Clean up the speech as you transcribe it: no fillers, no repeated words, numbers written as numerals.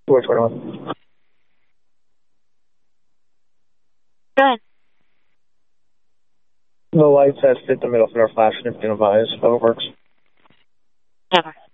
421. Go ahead. The lights that fit the middle flare flash and advise how it works. Never.